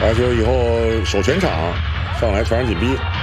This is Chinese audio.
罚球以后守全场，上来全场紧逼。